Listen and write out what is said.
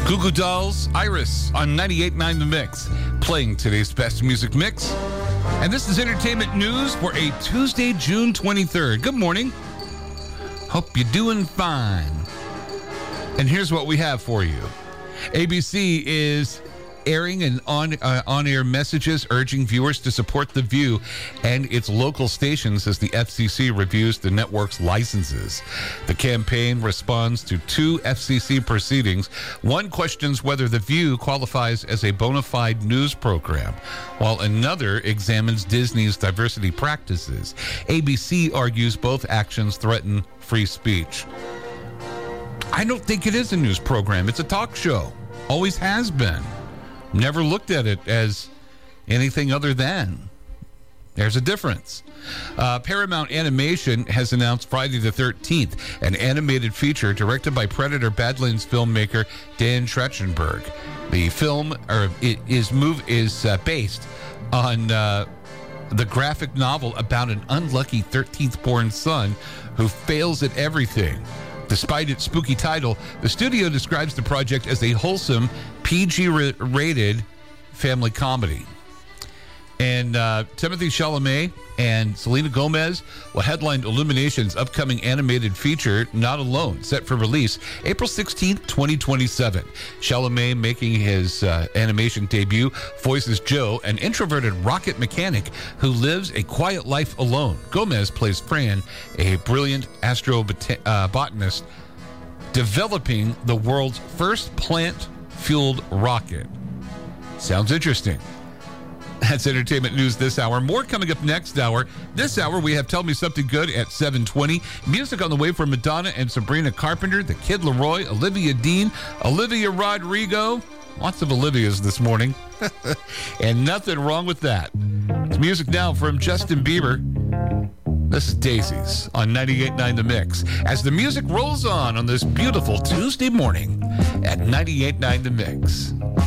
Goo Goo Dolls, Iris on 98.9 The Mix, playing today's best music mix. And this is entertainment news for a Tuesday, June 23rd. Good morning. Hope you're doing fine. And here's what we have for you. ABC is airing an on-air messages urging viewers to support The View and its local stations as the FCC reviews the network's licenses. The campaign responds to two FCC proceedings. One questions whether The View qualifies as a bona fide news program, while another examines Disney's diversity practices. ABC argues both actions threaten free speech. I don't think it is a news program. It's a talk show. Always has been. Never looked at it as anything other than. There's a difference. Paramount Animation has announced Friday the 13th, an animated feature directed by Predator Badlands filmmaker Dan Trachtenberg. The film is based on the graphic novel about an unlucky 13th born son who fails at everything. Despite its spooky title, the studio describes the project as a wholesome, PG-rated family comedy. And Timothée Chalamet and Selena Gomez will headline Illumination's upcoming animated feature, Not Alone, set for release April 16th, 2027. Chalamet, making his animation debut, voices Joe, an introverted rocket mechanic who lives a quiet life alone. Gomez plays Fran, a brilliant astrobotanist developing the world's first plant-fueled rocket. Sounds interesting. That's entertainment news this hour. More coming up next hour. This hour, we have Tell Me Something Good at 7:20. Music on the way from Madonna and Sabrina Carpenter, The Kid Laroi, Olivia Dean, Olivia Rodrigo. Lots of Olivias this morning. And nothing wrong with that. It's music now from Justin Bieber. This is Daisies on 98.9 The Mix. As the music rolls on this beautiful Tuesday morning at 98.9 The Mix.